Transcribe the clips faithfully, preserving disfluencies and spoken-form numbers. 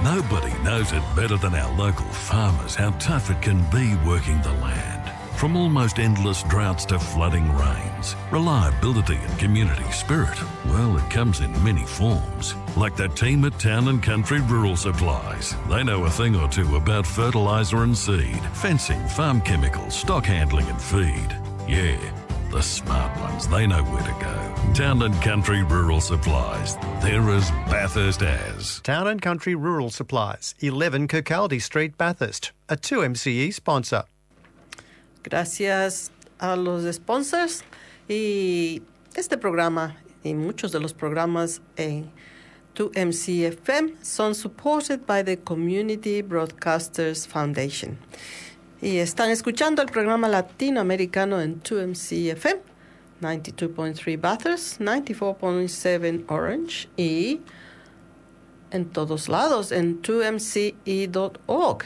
Nobody knows it better than our local farmers how tough it can be working the land. From almost endless droughts to flooding rains, reliability and community spirit, well, it comes in many forms. Like that team at Town and Country Rural Supplies. They know a thing or two about fertiliser and seed, fencing, farm chemicals, stock handling and feed. Yeah, the smart ones, they know where to go. Town and Country Rural Supplies. They're as Bathurst as. Town and Country Rural Supplies, eleven Kirkcaldy Street, Bathurst. A two M C E sponsor. Gracias a los sponsors y este programa y muchos de los programas en two M C F M son supported by the Community Broadcasters Foundation. Y están escuchando el programa latinoamericano en two M C F M, ninety-two point three Bathurst, ninety-four point seven Orange y en todos lados en two M C E dot org.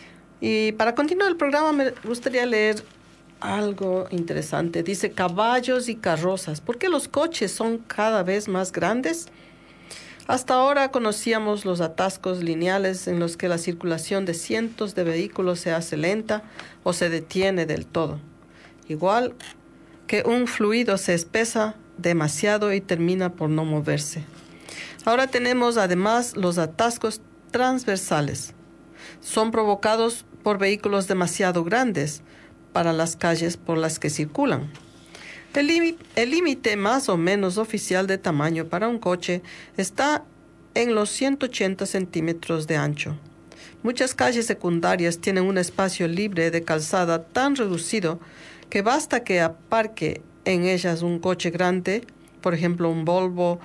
Y para continuar el programa me gustaría leer algo interesante. Dice, caballos y carrozas. ¿Por qué los coches son cada vez más grandes? Hasta ahora conocíamos los atascos lineales en los que la circulación de cientos de vehículos se hace lenta o se detiene del todo. Igual que un fluido se espesa demasiado y termina por no moverse. Ahora tenemos además los atascos transversales. Son provocados por vehículos demasiado grandes para las calles por las que circulan. El límite más o menos oficial de tamaño para un coche está en los ciento ochenta centímetros de ancho. Muchas calles secundarias tienen un espacio libre de calzada tan reducido que basta que aparque en ellas un coche grande, por ejemplo un Volvo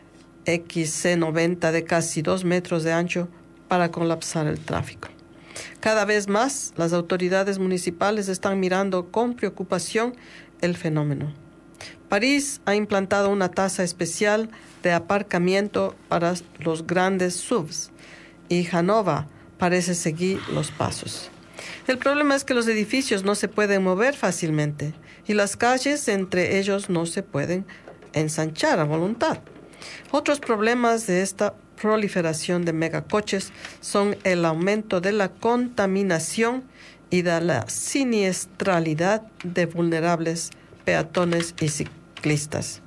X C noventa de casi dos metros de ancho, para colapsar el tráfico. Cada vez más, las autoridades municipales están mirando con preocupación el fenómeno. París ha implantado una tasa especial de aparcamiento para los grandes S U Vs y Hannover parece seguir los pasos. El problema es que los edificios no se pueden mover fácilmente y las calles entre ellos no se pueden ensanchar a voluntad. Otros problemas de esta proliferación de megacoches son el aumento de la contaminación y de la siniestralidad de vulnerables peatones y ciclistas.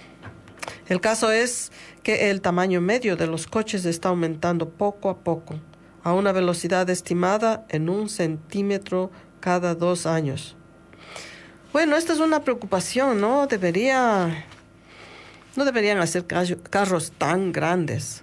El caso es que el tamaño medio de los coches está aumentando poco a poco, a una velocidad estimada en un centímetro cada dos años. Bueno, esta es una preocupación, ¿no? Debería, no deberían hacer carros tan grandes.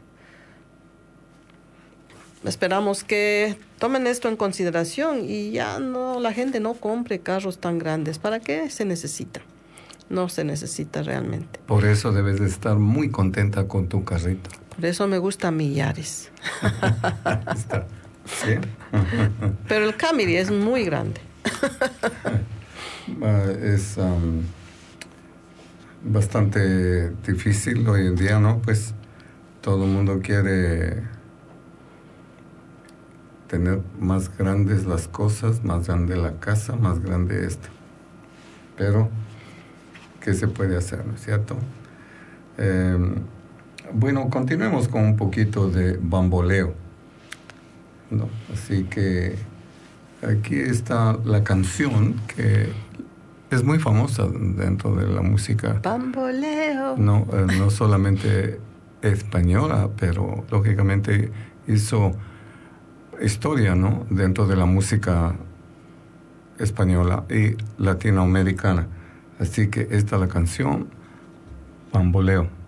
Esperamos que tomen esto en consideración y ya no, la gente no compre carros tan grandes. ¿Para qué se necesita? No se necesita realmente. Por eso debes de estar muy contenta con tu carrito. Por eso me gusta mi Yaris. Está bien. Pero el Camry es muy grande. Es um, bastante difícil hoy en día, ¿no? Pues todo el mundo quiere tener más grandes las cosas, más grande la casa, más grande esto. Pero, ¿qué se puede hacer, no es cierto? Eh, bueno, continuemos con un poquito de bamboleo, ¿no? Así que aquí está la canción que es muy famosa dentro de la música. Bamboleo. No, eh, no solamente española, pero lógicamente hizo historia, ¿no? Dentro de la música española y latinoamericana. Así que esta es la canción Bamboleo.